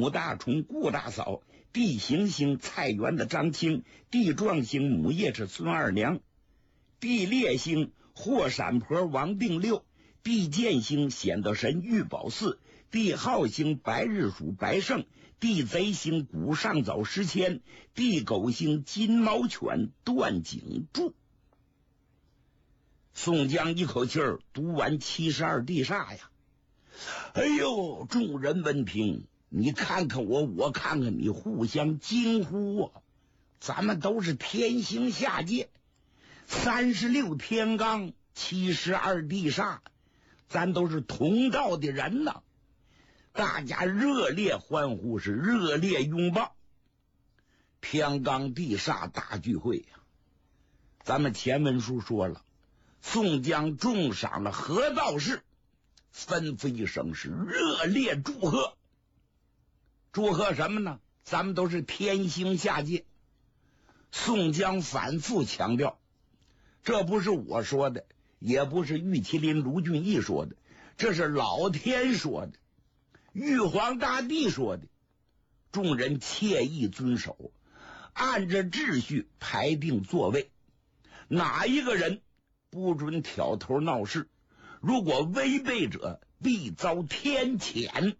母大虫顾大嫂，地行星菜园的张青，地壮星母夜是孙二娘，地烈星霍闪婆王定六，地剑星显德神玉宝四，地浩星白日鼠白胜，地贼星古上早石谦，地狗星金毛犬段景柱。宋江一口气儿读完72地煞呀！哎呦，众人闻听，你看看我，我看看你，互相惊呼啊！咱们都是天星下界，36天罡，72地煞，咱都是同道的人呐！大家热烈欢呼，是热烈拥抱。天罡地煞大聚会呀！咱们前文书说了，宋江重赏了何道士，吩咐一声是热烈祝贺。祝贺什么呢？咱们都是天星下界。宋江反复强调，这不是我说的，也不是玉麒麟卢俊义说的，这是老天说的，玉皇大帝说的。众人切意遵守，按着秩序排定座位，哪一个人不准挑头闹事，如果违背者必遭天谴。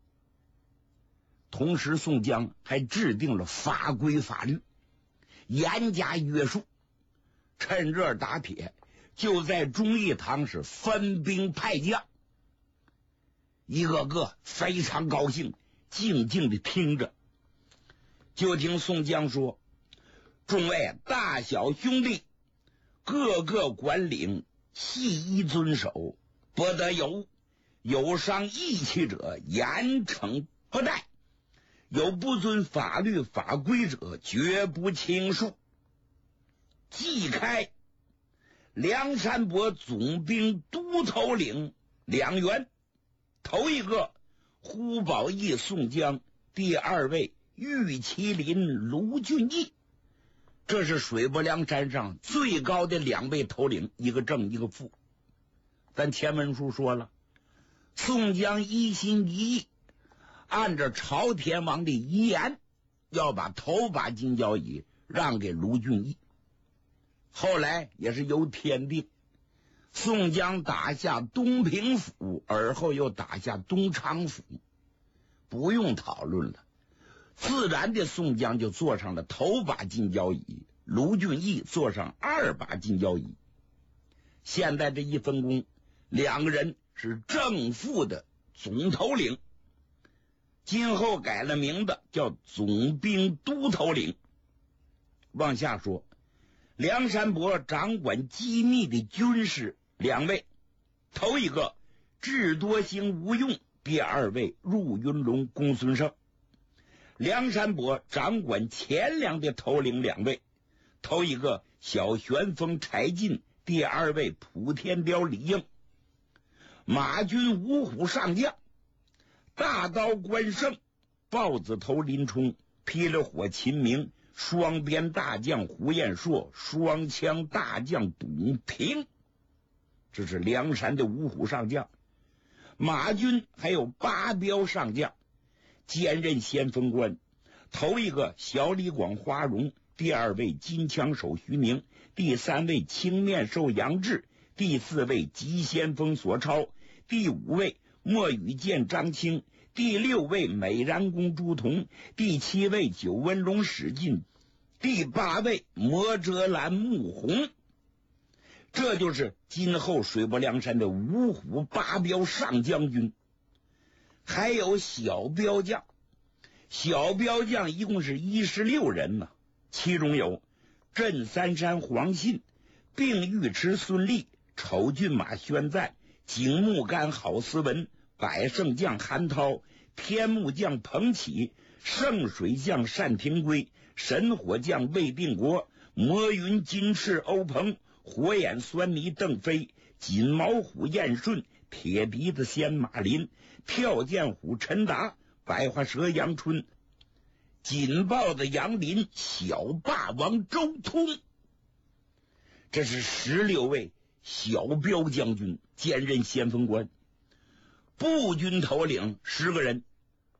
同时宋江还制定了法规法律，严加约束，趁热打铁，就在忠义堂是分兵派将。一个个非常高兴，静静的听着。就听宋江说，众位大小兄弟，各个管领细依遵守，不得有误，有伤义气者严惩不贷，有不遵法律法规者绝不轻恕。即开梁山伯总兵都头领2员，头一个呼保义宋江，第二位玉麒麟卢俊义。这是水泊梁山上最高的2位头领，一个正一个副。咱前文书说了，宋江一心一意按照朝天王的遗言，要把头把金交椅让给卢俊义。后来也是由天定，宋江打下东平府，而后又打下东昌府，不用讨论了，自然的宋江就坐上了头把金交椅，卢俊义坐上2把金交椅。现在这一分工，2个人是正副的总头领，今后改了名字叫总兵都头领。往下说，梁山伯掌管机密的军士2位，头一个智多星吴用，第二位入云龙公孙胜。梁山伯掌管钱粮的头领2位，头一个小旋风柴进，第二位普天雕李应。马军五虎上将，大刀关胜，豹子头林冲，霹雳火秦明，双鞭大将胡彦硕，双枪大将董平。这是梁山的五虎上将。马军还有8彪上将，兼任先锋官，头一个小李广花荣，第二位金枪手徐宁，第三位青面兽杨志，第四位急先锋索超，第5位莫羽见张清，第6位美髯公朱仝，第7位九纹龙史进，第8位摩遮拦穆弘。这就是今后水泊梁山的五虎8彪上将军。还有小彪将，小彪将一共是16人呢，其中有镇三山黄信，并尉迟孙立，丑骏马宣赞，景木杆郝思文，百胜将韩涛，天目将彭启，圣水将单廷圭，神火将魏定国，魔云金翅欧鹏，火眼狻猊邓飞，锦毛虎燕顺，铁鼻子仙马林，跳涧虎陈达，百花蛇杨春，锦豹子杨林，小霸王周通。这是16位小彪将军，兼任先锋官。步军头领10个人，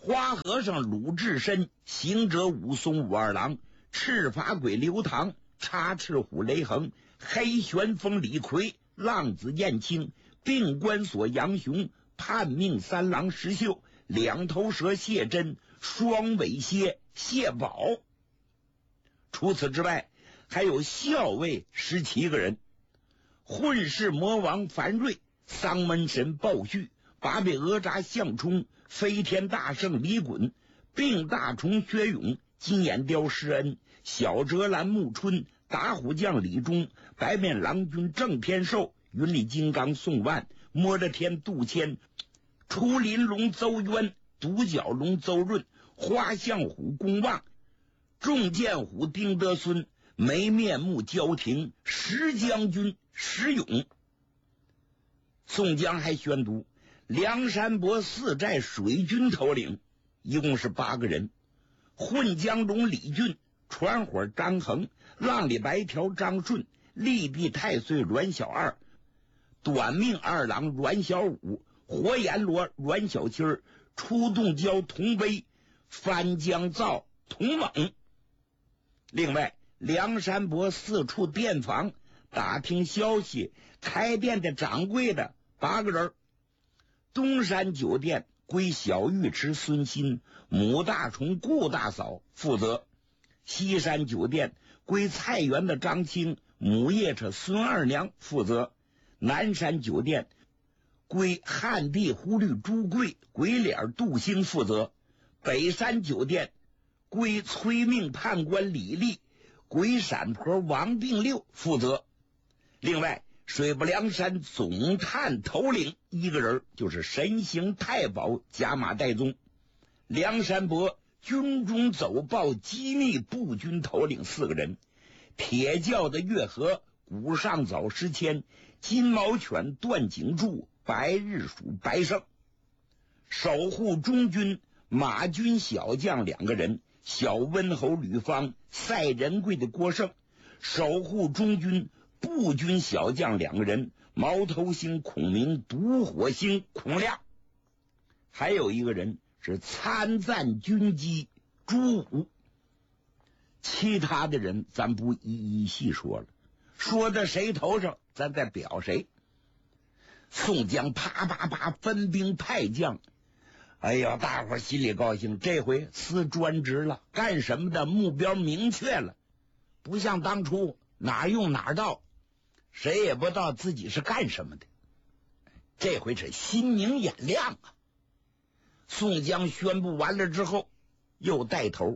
花和尚鲁智深、行者武松、武二郎、赤发鬼刘唐、插翅虎雷横、黑旋风李逵、浪子燕青、病关索杨雄、叛命三郎石秀、两头蛇谢真、双尾蝎谢宝。除此之外，还有校尉17个人，混世魔王樊瑞、丧门神鲍旭、八臂讹诈项冲、飞天大圣李衮、病大虫薛勇、金眼雕施恩、小折兰穆春、打虎将李忠、白面郎君郑天寿、云里金刚宋万、摸着天杜迁、出林龙邹渊、独角龙邹润、花象虎公望、众剑虎丁德孙、没面目焦廷、石将军石勇。宋江还宣读梁山泊4寨水军头领一共是8个人，混江龙李俊、传火张衡、浪里白条张顺、立地太岁阮小二、短命二郎阮小五、火眼罗阮小七儿、出洞蛟童威、翻江灶童猛。另外梁山泊4处店房打听消息开店的掌柜的8个人，东山酒店归小尉迟孙新、母大虫顾大嫂负责，西山酒店归菜园的张青、母夜叉孙二娘负责，南山酒店归汉地狐狸朱贵、鬼脸杜兴负责，北山酒店归催命判官李立、鬼闪婆王定六负责。另外水泊梁山总探头领1个人，就是神行太保加马岱宗。梁山泊军中走报机密步军头领4个人，铁教的月河、古上早时迁、金毛犬段景柱、白日鼠白胜。守护中军马军小将2个人，小温侯吕方、赛仁贵的郭盛。守护中军步军小将2个人，毛头星孔明、独火星孔亮。还有1个人是参赞军机朱武。其他的人咱不一一细说了，说到谁头上咱再表谁。宋江啪啪啪分兵派将，哎呀，大伙心里高兴，这回司专职了，干什么的目标明确了，不像当初哪用哪到，谁也不知道自己是干什么的。这回是心明眼亮啊！宋江宣布完了之后，又带头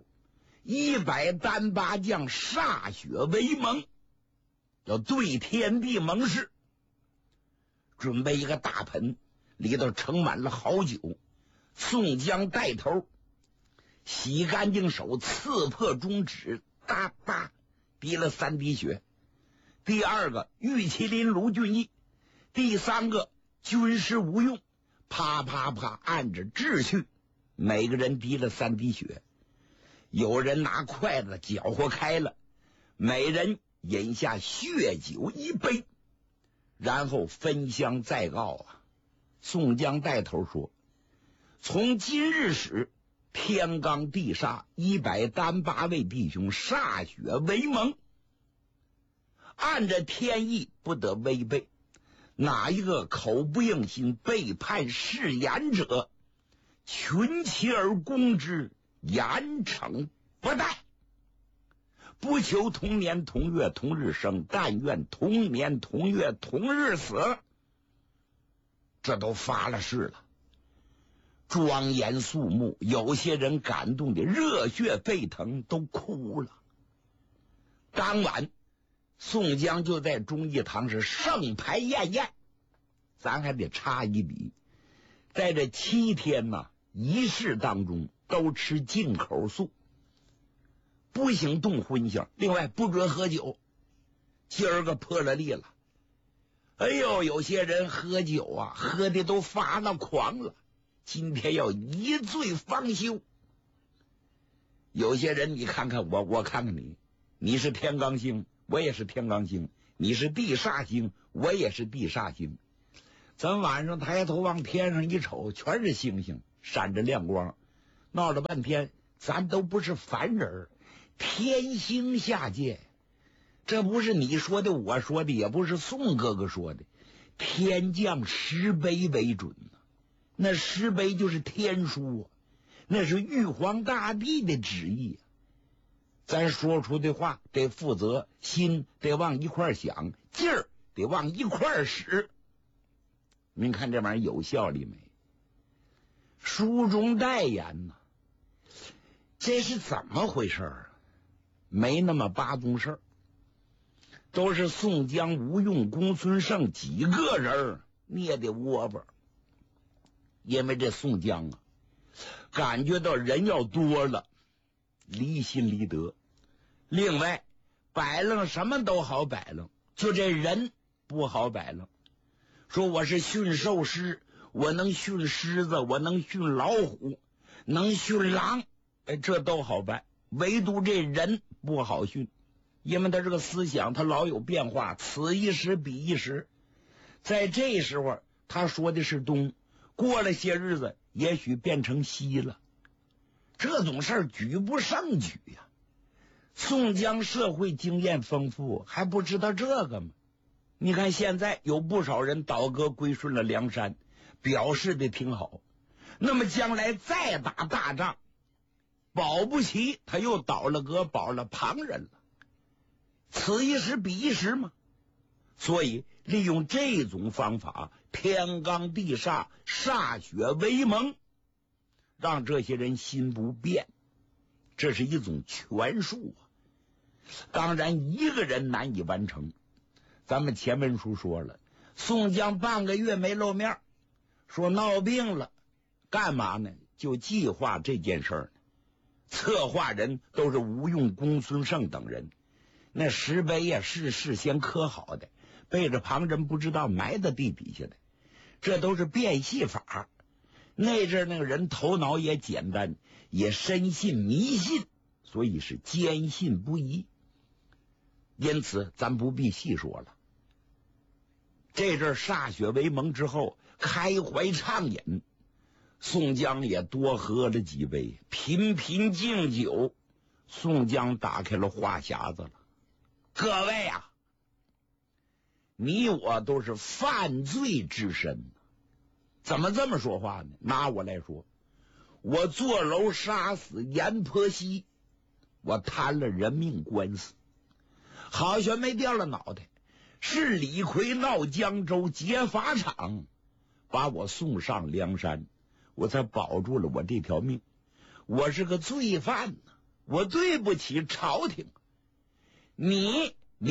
100单八将歃血为盟，要对天地盟誓。准备一个大盆，里头盛满了好酒。宋江带头洗干净手，刺破中指，哒哒滴了3滴血。第2个玉麒麟卢俊义，第3个军师吴用，啪啪啪按着秩序，每个人滴了3滴血。有人拿筷子搅和开了，每人饮下血酒1杯，然后分香再告啊。宋江带头说，从今日始，天罡地煞100单8位弟兄歃血为盟，按着天意不得违背，哪一个口不应心背叛誓言者，群起而攻之，严惩不贷。不求同年同月同日生，但愿同年同月同日死。这都发了誓了，庄严肃穆，有些人感动的热血沸腾，都哭了。当晚宋江就在忠义堂是盛牌宴宴。咱还得插一笔，在这7天呢仪式当中都吃进口素，不行动荤腥，另外不准喝酒。今儿个破了例了，哎呦，有些人喝酒啊，喝的都发了狂了，今天要一醉方休。有些人你看看我，我看看你，你是天罡星，我也是天罡星，你是地煞星，我也是地煞星。咱晚上抬头往天上一瞅，全是星星闪着亮光， 闹了半天，咱都不是凡人，天星下界，这不是你说的我说的，也不是宋哥哥说的，天降石碑为准呢。那石碑就是天书啊，那是玉皇大帝的旨意啊。咱说出的话得负责，心得往一块想，劲儿得往一块使。您看这玩意儿有效力没？书中代言呢，这是怎么回事啊？没那么八宗事儿，都是宋江、吴用、公孙胜几个人捏的窝巴。因为这宋江啊，感觉到人要多了，离心离德。另外，摆弄什么都好摆弄，就这人不好摆弄。说我是驯兽师，我能驯狮子，我能驯老虎，能驯狼，这都好办。唯独这人不好驯，因为他这个思想他老有变化，此一时彼一时。在这时候他说的是东，过了些日子也许变成西了。这种事儿举不胜举呀。宋江社会经验丰富，还不知道这个吗？你看现在有不少人倒戈归顺了梁山，表示的挺好。那么将来再打大仗，保不齐他又倒了戈，保了旁人了。此一时彼一时嘛。所以利用这种方法，天罡地煞，歃血为盟，让这些人心不变，这是一种权术啊。当然一个人难以完成。咱们前文书说了，宋江半个月没露面，说闹病了，干嘛呢？就计划这件事儿。策划人都是吴用、公孙胜等人，那石碑呀是事先刻好的，背着旁人不知道埋在地底下的，这都是变戏法。那阵那个人头脑也简单，也深信迷信，所以是坚信不疑。因此咱不必细说了。这阵歃血为盟之后，开怀畅饮，宋江也多喝了几杯，频频敬酒。宋江打开了话匣子了，各位啊，你我都是犯罪之身。怎么这么说话呢？拿我来说，我坐楼杀死阎婆惜，我摊了人命官司，好悬没掉了脑袋。是李逵闹江州劫法场，把我送上梁山，我才保住了我这条命。我是个罪犯呢，我对不起朝廷。你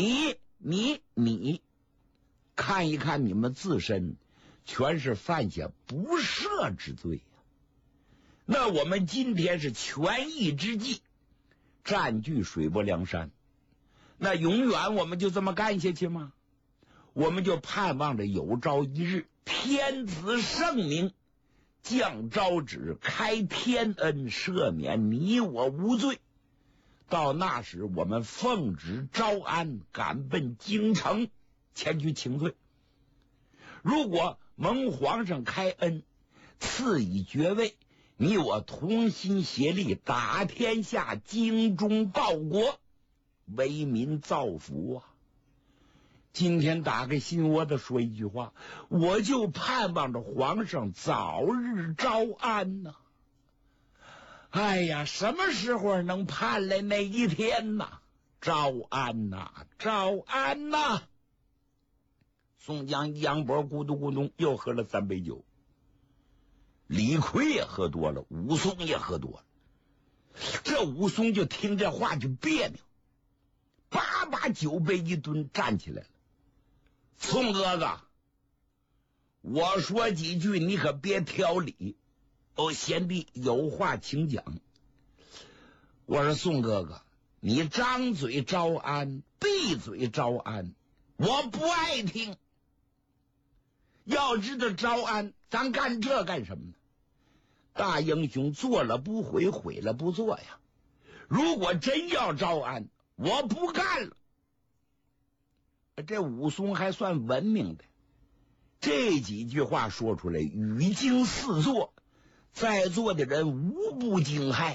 看一看你们自身，全是犯下不赦之罪呀。那我们今天是权宜之计，占据水泊梁山，那永远我们就这么干下去吗？我们就盼望着有朝一日天子圣明，降诏旨，开天恩，赦免你我无罪。到那时我们奉旨招安，赶奔京城前去请罪。如果蒙皇上开恩，赐以爵位，你我同心协力，打天下，精忠报国，为民造福啊。今天打开心窝子说一句话，我就盼望着皇上早日招安呐。哎呀，什么时候能盼来那一天呐？招安呐，招安呐！宋江一扬脖，咕咚咕咚又喝了3杯酒。李逵也喝多了，武松也喝多了。这武松就听这话就别扭，把酒杯一蹲，站起来了。宋哥哥，我说几句你可别挑理。贤弟有话请讲。我说宋哥哥，你张嘴招安，闭嘴招安，我不爱听。要知道招安，咱干这干什么呢？大英雄做了不悔，悔了不做呀。如果真要招安，我不干了。这武松还算文明的，这几句话说出来，语惊四座， 在座的人无不惊骇。